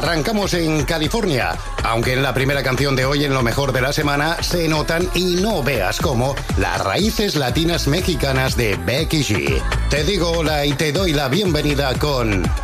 Arrancamos en California, aunque en la primera canción de hoy, en lo mejor de la semana, se notan, y no veas cómo, las raíces latinas mexicanas de Becky G. Te digo hola y te doy la bienvenida con